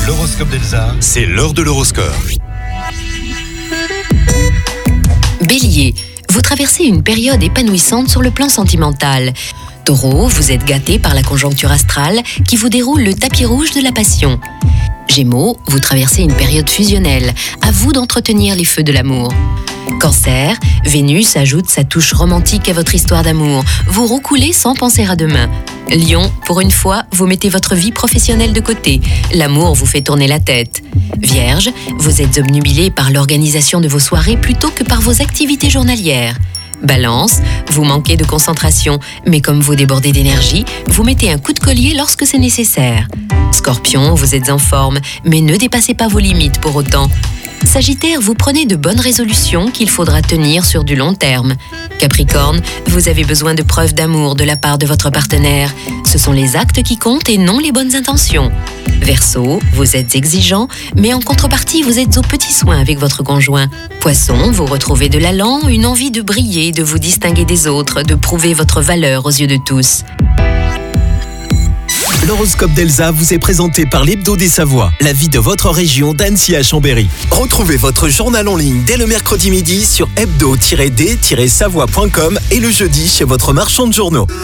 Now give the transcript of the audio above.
L'horoscope d'Elsa, C'est l'heure de l'horoscope. Bélier, vous traversez une période épanouissante sur le plan sentimental. Taureau, vous êtes gâté par la conjoncture astrale qui vous déroule le tapis rouge de la passion. Gémeaux, vous traversez une période fusionnelle. À vous d'entretenir les feux de l'amour. Cancer, Vénus ajoute sa touche romantique à votre histoire d'amour. Vous roucoulez sans penser à demain. Lion, pour une fois, vous mettez votre vie professionnelle de côté. L'amour vous fait tourner la tête. Vierge, vous êtes obnubilé par l'organisation de vos soirées plutôt que par vos activités journalières. Balance, vous manquez de concentration, mais comme vous débordez d'énergie, vous mettez un coup de collier lorsque c'est nécessaire. Scorpion, vous êtes en forme, mais ne dépassez pas vos limites pour autant. Sagittaire, vous prenez de bonnes résolutions qu'il faudra tenir sur du long terme. Capricorne, vous avez besoin de preuves d'amour de la part de votre partenaire. Ce sont les actes qui comptent et non les bonnes intentions. Verseau, vous êtes exigeant, mais en contrepartie, vous êtes aux petits soins avec votre conjoint. Poisson, vous retrouvez de l'allant, une envie de briller, de vous distinguer des autres, de prouver votre valeur aux yeux de tous. L'horoscope d'Elsa vous est présenté par l'Hebdo des Savoies, la vie de votre région d'Annecy à Chambéry. Retrouvez votre journal en ligne dès le mercredi midi sur hebdo-d-savoie.com et le jeudi chez votre marchand de journaux.